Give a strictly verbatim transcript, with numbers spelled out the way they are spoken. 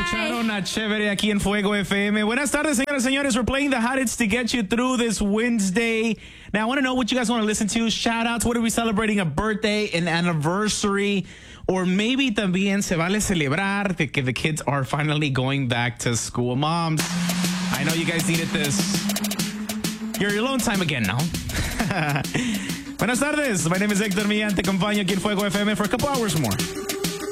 escucharon a Chévere aquí en Fuego F M. Buenas tardes, señoras and señores. We're playing the hot hits to get you through this Wednesday. Now, I want to know what you guys want to listen to. Shout outs. What are we celebrating? A birthday, an anniversary, or maybe también se vale celebrar de que the kids are finally going back to school. Moms, I know you guys needed this. You're alone time again now. Buenas tardes. My name is Hector Millán. Te acompaño aquí en Fuego F M for a couple hours more.